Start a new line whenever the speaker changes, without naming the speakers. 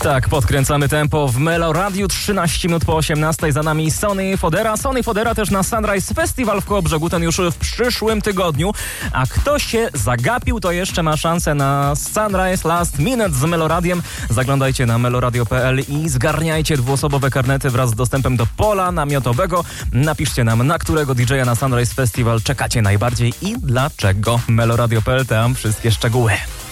Tak, podkręcamy tempo w Melo Radiu, 13 minut po 18. Za nami Sonny Fodera. Sonny Fodera też na Sunrise Festival w Kołobrzegu, ten już w przyszłym tygodniu. A kto się zagapił, to jeszcze ma szansę na Sunrise Last Minute z Melo Radiem. Zaglądajcie na meloradio.pl i zgarniajcie dwuosobowe karnety wraz z dostępem do pola namiotowego. Napiszcie nam, na którego DJ-a na Sunrise Festival czekacie najbardziej i dlaczego. meloradio.pl, tam wszystkie szczegóły.